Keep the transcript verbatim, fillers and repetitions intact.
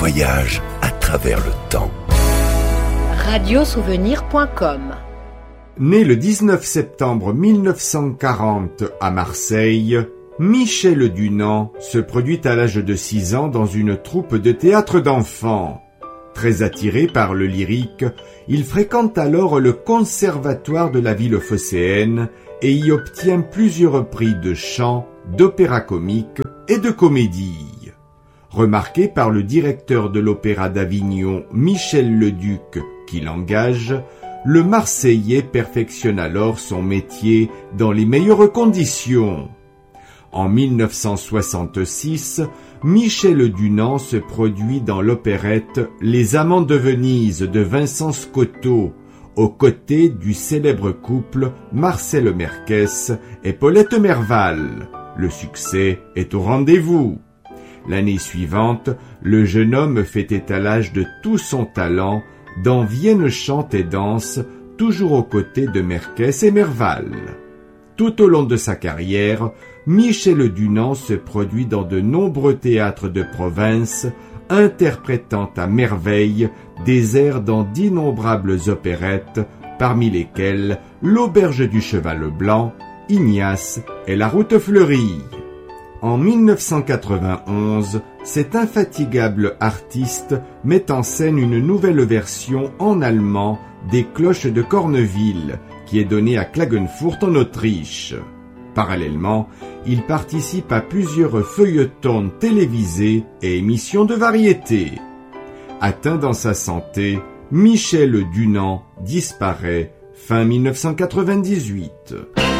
voyage à travers le temps. radiosouvenir point com. Né le dix-neuf septembre mille neuf cent quarante à Marseille, Michel Dunant se produit à l'âge de six ans dans une troupe de théâtre d'enfants. Très attiré par le lyrique, il fréquente alors le conservatoire de la ville phocéenne et y obtient plusieurs prix de chant, d'opéra comique et de comédie. Remarqué par le directeur de l'Opéra d'Avignon, Michel Leduc, qui l'engage, le Marseillais perfectionne alors son métier dans les meilleures conditions. En mille neuf cent soixante-six, Michel Dunant se produit dans l'opérette Les Amants de Venise de Vincent Scotto, aux côtés du célèbre couple Marcel Merkès et Paulette Merval. Le succès est au rendez-vous. L'année suivante, le jeune homme fait étalage de tout son talent dans Vienne chante et danse, toujours aux côtés de Merkès et Merval. Tout au long de sa carrière, Michel Dunant se produit dans de nombreux théâtres de province, interprétant à merveille des airs dans d'innombrables opérettes, parmi lesquelles L'Auberge du Cheval Blanc, Ignace et La Route fleurie. En mille neuf cent quatre-vingt-onze, cet infatigable artiste met en scène une nouvelle version en allemand des Cloches de Corneville, qui est donnée à Klagenfurt en Autriche. Parallèlement, il participe à plusieurs feuilletons télévisés et émissions de variété. Atteint dans sa santé, Michel Dunant disparaît fin mille neuf cent quatre-vingt-dix-huit.